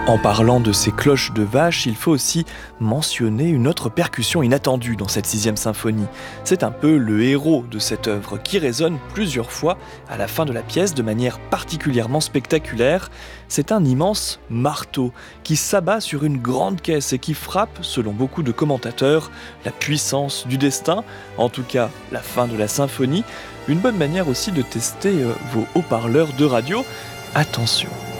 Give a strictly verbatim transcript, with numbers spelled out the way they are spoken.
En parlant de ces cloches de vache, il faut aussi mentionner une autre percussion inattendue dans cette sixième symphonie. C'est un peu le héros de cette œuvre qui résonne plusieurs fois à la fin de la pièce de manière particulièrement spectaculaire. C'est un immense marteau qui s'abat sur une grande caisse et qui frappe, selon beaucoup de commentateurs, la puissance du destin, en tout cas la fin de la symphonie. Une bonne manière aussi de tester vos haut-parleurs de radio. Attention!